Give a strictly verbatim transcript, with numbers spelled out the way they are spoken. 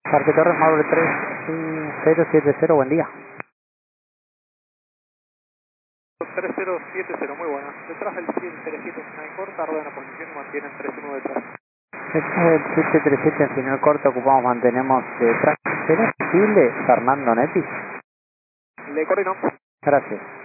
Parque Torres Maule tres cero siete cero, buen día. tres cero siete cero, muy buena. Detrás del siete tres siete en final corta, rueda en posición y mantienen tres uno detrás. Detrás del siete tres siete en final corto, ocupamos, mantenemos detrás. ¿Será posible, Fernando Netti? Le coordino. Gracias.